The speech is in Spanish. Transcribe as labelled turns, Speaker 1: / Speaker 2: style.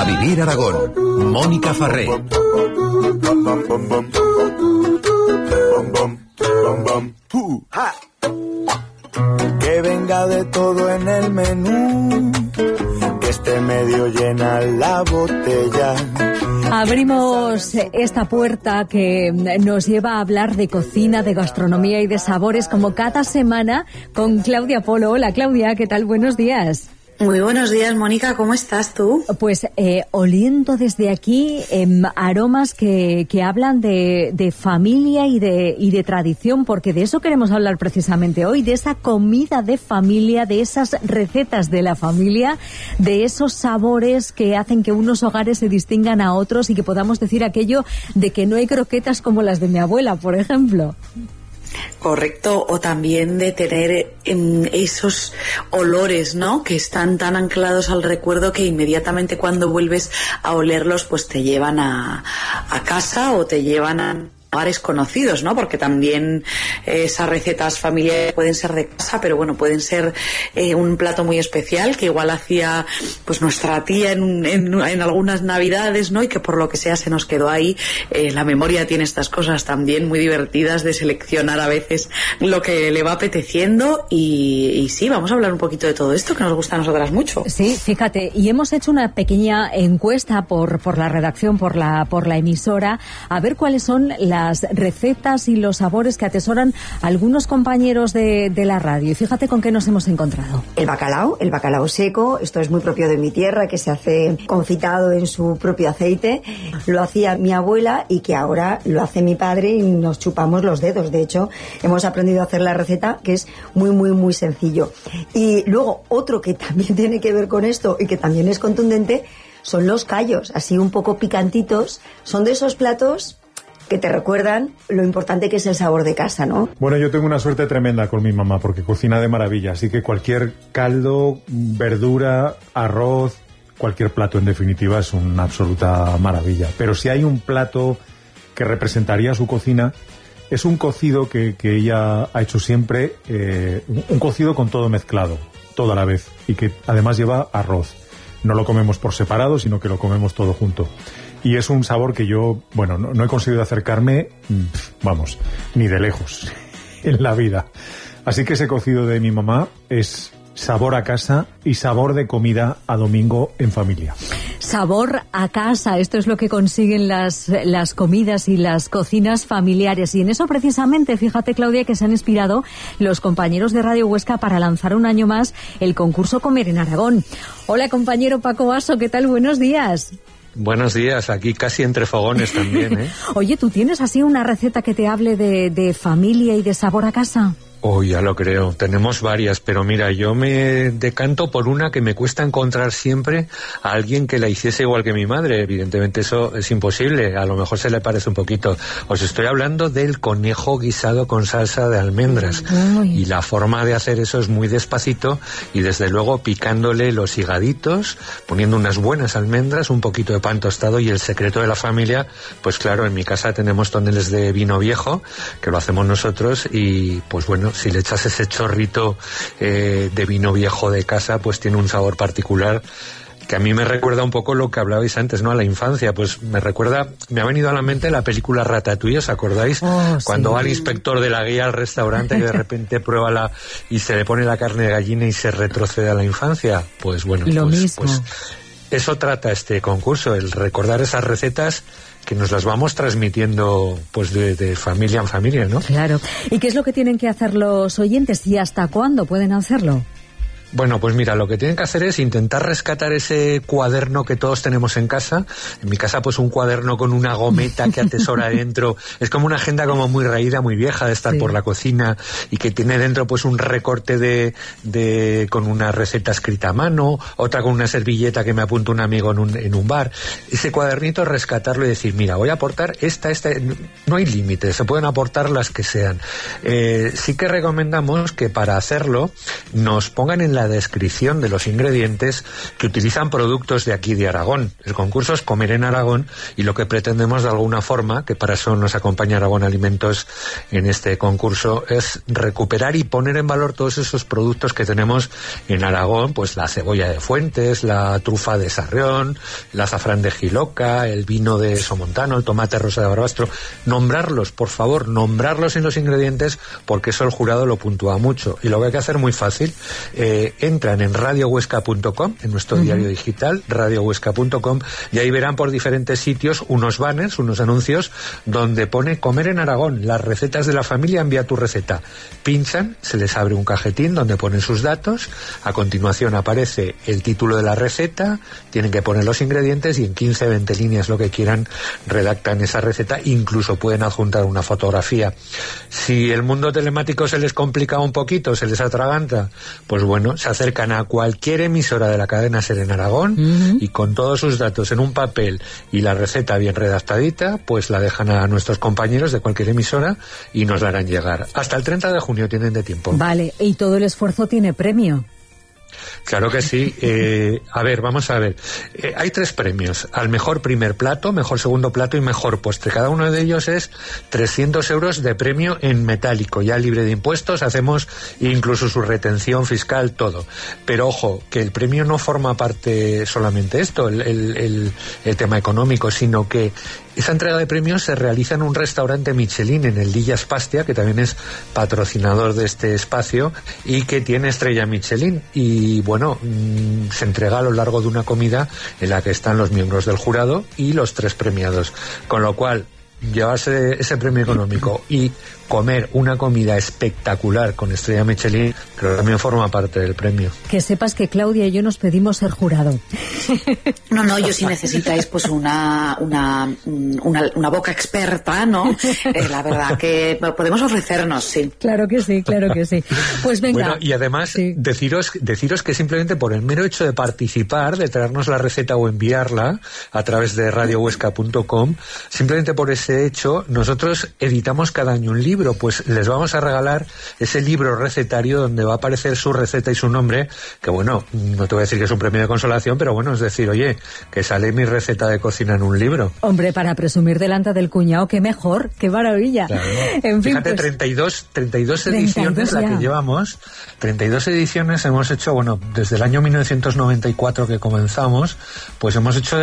Speaker 1: Vivir Aragón. Mónica Farré.
Speaker 2: Que venga de todo en el menú, que esté medio llena la botella.
Speaker 3: Abrimos esta puerta que nos lleva a hablar de cocina, de gastronomía y de sabores, como cada semana, con Claudia Polo. Hola, Claudia, ¿qué tal? Buenos días.
Speaker 4: Muy buenos días, Mónica, ¿cómo estás tú?
Speaker 3: Pues oliendo desde aquí aromas que hablan de familia y de tradición, porque de eso queremos hablar precisamente hoy, de esa comida de familia, de esas recetas de la familia, de esos sabores que hacen que unos hogares se distingan a otros y que podamos decir aquello de que no hay croquetas como las de mi abuela, por ejemplo.
Speaker 4: Correcto, o también de tener esos olores, ¿no?, que están tan anclados al recuerdo que inmediatamente cuando vuelves a olerlos, pues te llevan a casa o te llevan a lugares conocidos, ¿no? Porque también esas recetas familiares pueden ser de casa, pero bueno, pueden ser un plato muy especial que igual hacía pues nuestra tía en algunas navidades, ¿no? Y que por lo que sea se nos quedó ahí. La memoria tiene estas cosas también muy divertidas de seleccionar a veces lo que le va apeteciendo y sí, vamos a hablar un poquito de todo esto que nos gusta a nosotras mucho.
Speaker 3: Sí, fíjate, y hemos hecho una pequeña encuesta por la redacción, por la emisora, a ver cuáles son las recetas y los sabores que atesoran algunos compañeros de la radio. Y fíjate con qué nos hemos encontrado.
Speaker 5: El bacalao seco, esto es muy propio de mi tierra, que se hace confitado en su propio aceite. Lo hacía mi abuela y que ahora lo hace mi padre y nos chupamos los dedos. De hecho, hemos aprendido a hacer la receta, que es muy, muy, muy sencillo. Y luego, otro que también tiene que ver con esto y que también es contundente, son los callos, así un poco picantitos. Son de esos platos que te recuerdan lo importante que es el sabor de casa, ¿no?
Speaker 6: Bueno, yo tengo una suerte tremenda con mi mamá, porque cocina de maravilla, así que cualquier caldo, verdura, arroz, cualquier plato en definitiva es una absoluta maravilla. Pero si hay un plato que representaría su cocina, es un cocido que ella ha hecho siempre, un cocido con todo mezclado, todo a la vez, y que además lleva arroz. No lo comemos por separado, sino que lo comemos todo junto. Y es un sabor que yo, bueno, no he conseguido acercarme, vamos, ni de lejos en la vida. Así que ese cocido de mi mamá es sabor a casa y sabor de comida a domingo en familia.
Speaker 3: Sabor a casa, esto es lo que consiguen las comidas y las cocinas familiares. Y en eso precisamente, fíjate, Claudia, que se han inspirado los compañeros de Radio Huesca para lanzar un año más el concurso Comer en Aragón. Hola, compañero Paco Basso, ¿qué tal? Buenos días.
Speaker 7: Buenos días, aquí casi entre fogones también, ¿eh?
Speaker 3: Oye, ¿tú tienes así una receta que te hable de familia y de sabor a casa?
Speaker 7: Oh, ya lo creo. Tenemos varias, pero mira, yo me decanto por una que me cuesta encontrar siempre a alguien que la hiciese igual que mi madre. Evidentemente eso es imposible. A lo mejor se le parece un poquito. Os estoy hablando del conejo guisado con salsa de almendras. Y la forma de hacer eso es muy despacito y desde luego picándole los higaditos, poniendo unas buenas almendras, un poquito de pan tostado y el secreto de la familia, pues claro, en mi casa tenemos toneles de vino viejo, que lo hacemos nosotros y pues bueno, si le echas ese chorrito de vino viejo de casa, pues tiene un sabor particular que a mí me recuerda un poco lo que hablabais antes, ¿no? A la infancia, pues me ha venido a la mente la película Ratatouille, ¿os acordáis? Cuando va el inspector de la guía al restaurante y de repente prueba y se le pone la carne de gallina y se retrocede a la infancia. Pues bueno, pues eso trata este concurso, el recordar esas recetas que nos las vamos transmitiendo pues de familia en familia, ¿no?
Speaker 3: Claro. ¿Y qué es lo que tienen que hacer los oyentes y hasta cuándo pueden hacerlo?
Speaker 7: Bueno, pues mira, lo que tienen que hacer es intentar rescatar ese cuaderno que todos tenemos en casa. En mi casa, pues un cuaderno con una gometa que atesora dentro. Es como una agenda como muy raída, muy vieja de estar por la cocina y que tiene dentro pues un recorte con una receta escrita a mano, otra con una servilleta que me apunta un amigo en un bar. Ese cuadernito, rescatarlo y decir, mira, voy a aportar esta. No hay límite, se pueden aportar las que sean. Sí que recomendamos que para hacerlo nos pongan en la la descripción de los ingredientes que utilizan productos de aquí de Aragón. El concurso es Comer en Aragón y lo que pretendemos de alguna forma, que para eso nos acompaña Aragón Alimentos en este concurso, es recuperar y poner en valor todos esos productos que tenemos en Aragón, pues la cebolla de Fuentes, la trufa de Sarrión, el azafrán de Jiloca, el vino de Somontano, el tomate rosa de Barbastro. Nombrarlos, por favor, nombrarlos en los ingredientes, porque eso el jurado lo puntúa mucho. Y lo que hay que hacer muy fácil, entran en radiohuesca.com, en nuestro diario digital, radiohuesca.com, y ahí verán por diferentes sitios unos banners, unos anuncios, donde pone Comer en Aragón, las recetas de la familia, envía tu receta. Pinchan, se les abre un cajetín donde ponen sus datos, a continuación aparece el título de la receta, tienen que poner los ingredientes y en 15-20 líneas, lo que quieran, redactan esa receta, incluso pueden adjuntar una fotografía. Si el mundo telemático se les complica un poquito, se les atraganta, pues bueno, se acercan a cualquier emisora de la cadena SER en Aragón y con todos sus datos en un papel y la receta bien redactadita, pues la dejan a nuestros compañeros de cualquier emisora y nos la harán llegar. Hasta el 30 de junio tienen de tiempo.
Speaker 3: Vale, y todo el esfuerzo tiene premio.
Speaker 7: Claro que sí. A ver, vamos a ver. Hay 3 premios. Al mejor primer plato, mejor segundo plato y mejor postre. Cada uno de ellos es 300 euros de premio en metálico, ya libre de impuestos. Hacemos incluso su retención fiscal, todo. Pero ojo, que el premio no forma parte solamente esto, el tema económico, sino que esa entrega de premios se realiza en un restaurante Michelin, en el Dillas Pastia, que también es patrocinador de este espacio y que tiene estrella Michelin. Y bueno, se entrega a lo largo de una comida en la que están los miembros del jurado y los 3 premiados. Con lo cual, llevarse ese premio económico y comer una comida espectacular con estrella Michelin, pero también forma parte del premio.
Speaker 3: Que sepas que Claudia y yo nos pedimos ser jurado.
Speaker 4: No, yo si necesitáis pues una boca experta, ¿no? La verdad que podemos ofrecernos, sí.
Speaker 3: Claro que sí, claro que sí. Pues venga.
Speaker 7: Bueno, y además
Speaker 3: sí,
Speaker 7: deciros que simplemente por el mero hecho de participar, de traernos la receta o enviarla a través de radiohuesca.com, simplemente por ese hecho, nosotros editamos cada año un libro, pues les vamos a regalar ese libro recetario donde va a aparecer su receta y su nombre, que bueno, no te voy a decir que es un premio de consolación, pero bueno, es decir, oye, que sale mi receta de cocina en un libro.
Speaker 3: Hombre, para presumir delante del cuñado, qué mejor, qué maravilla.
Speaker 7: Claro.
Speaker 3: En fin,
Speaker 7: fíjate,
Speaker 3: pues,
Speaker 7: 32 ediciones la que llevamos, 32 ediciones hemos hecho, bueno, desde el año 1994 que comenzamos, pues hemos hecho